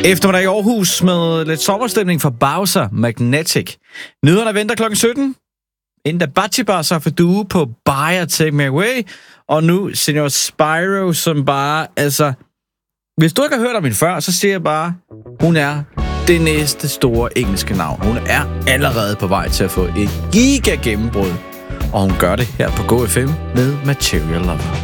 Eftermiddag i Aarhus med lidt sommerstemning fra Bowser Magnetic. Nyhederne venter klokken 17. Inden Bachibar så for due på Bayer Take Me Away. Og nu Senior Spyro, som bare, altså... Hvis du ikke har hørt om hende før, så siger jeg bare, hun er det næste store engelske navn. Hun er allerede på vej til at få et giga gennembrud. Og hun gør det her på GoFM med Material Lover.